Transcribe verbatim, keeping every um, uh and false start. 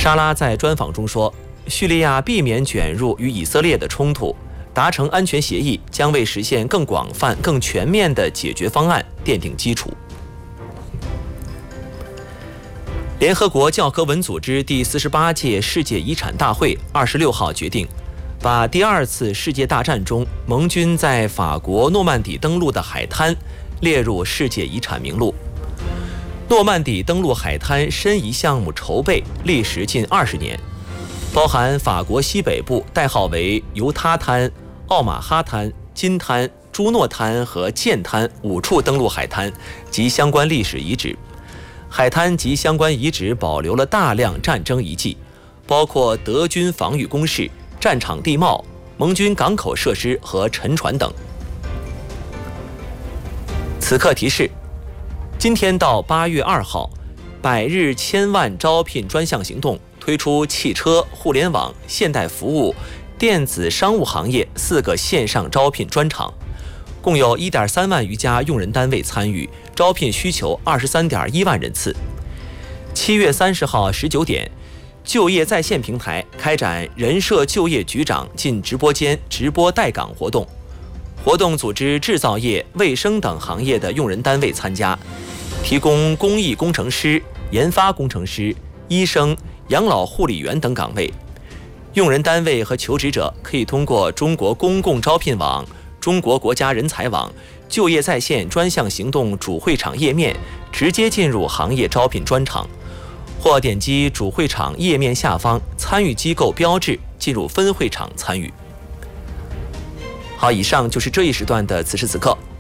沙拉在专访中说，叙利亚避免卷入与以色列的冲突，达成安全协议将为实现更广泛、更全面的解决方案奠定基础。联合国教科文组织第四十八届世界遗产大会二十六号决定，把第二次世界大战中盟军在法国诺曼底登陆的海滩列入世界遗产名录。诺曼底登陆海滩申遗项目筹备历时近二十年，包含法国西北部代号为犹他滩、奥马哈滩、金滩、朱诺滩和剑滩五处登陆海滩及相关历史遗址。海滩及相关遗址保留了大量战争遗迹，包括德军防御工事、战场地貌、盟军港口设施和沉船等。此刻提示：今天到八月二号，百日千万招聘专项行动推出汽车、互联网、现代服务、电子商务行业四个线上招聘专场，共有 一点三万余家用人单位参与，招聘需求 二十三点一万人次。七月三十号十九点，就业在线平台开展人社就业局长进直播间直播待岗活动，活动组织制造业、卫生等行业的用人单位参加，提供工艺工程师、研发工程师、医生、养老护理员等岗位。用人单位和求职者可以通过中国公共招聘网、中国国家人才网、就业在线专项行动主会场页面直接进入行业招聘专场，或点击主会场页面下方参与机构标志进入分会场参与。好，以上就是这一时段的此时此刻，